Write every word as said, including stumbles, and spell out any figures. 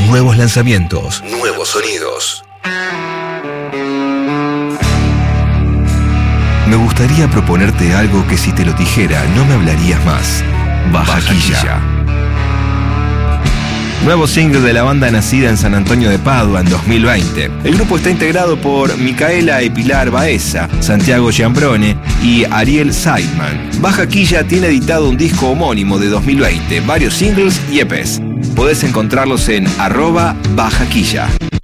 Nuevos lanzamientos, nuevos sonidos. Me gustaría proponerte algo que si te lo dijera no me hablarías más. Bajaquilla. Nuevo single de la banda nacida en San Antonio de Padua en dos mil veinte. El grupo está integrado por Micaela y Pilar Baeza, Santiago Giambrone y Ariel Seidman. Bajaquilla tiene editado un disco homónimo de dos mil veinte, varios singles y E Pes. Podés encontrarlos en arroba Bajaquilla.